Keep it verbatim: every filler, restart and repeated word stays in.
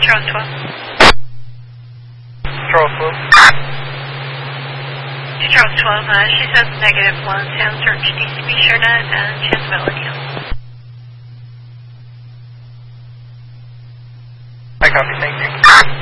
Charles twelve. Charles twelve. Charles twelve, uh, she says negative one. Sound search needs to be shared at and she has ability. I copy, thank you.